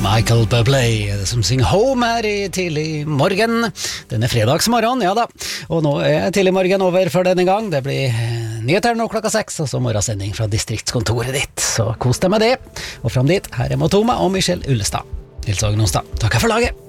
Michael Bublé, som synger Home her i tidlig morgen. Denne fredagsmorgen, ja da. Og nå tidlig morgen over for denne gang. Det blir nyheter nå klokka 6, og så morgensending fra distriktskontoret ditt. Så kos deg med det. Og fram dit, her Motoma og Michelle Ullestad. Nils Ågen Onsdag, takk for laget.